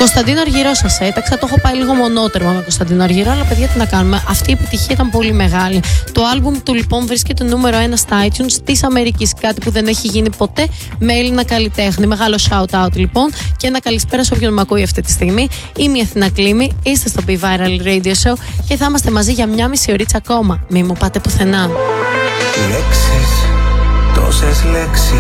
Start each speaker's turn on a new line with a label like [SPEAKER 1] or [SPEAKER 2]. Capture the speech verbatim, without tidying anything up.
[SPEAKER 1] Κωνσταντίνο Αργυρό σας έταξα. Το έχω πάει λίγο μονότερμα με Κωνσταντίνο Αργυρό, αλλά παιδιά τι να κάνουμε. Αυτή η επιτυχία ήταν πολύ μεγάλη. Το άλμπουμ του λοιπόν βρίσκεται νούμερο ένα στα iTunes της Αμερικής. Κάτι που δεν έχει γίνει ποτέ με Έλληνα καλλιτέχνη. Μεγάλο shout out λοιπόν και ένα καλησπέρα σε όποιον με ακούει αυτή τη στιγμή. Είμαι η Αθηνά Κλίμη, είστε στο Be Viral Radio Show και θα είμαστε μαζί για μια μισή ωρίτσα ακόμα. Μη μου πάτε πουθενά.
[SPEAKER 2] Λέξεις, τόσες λέξεις.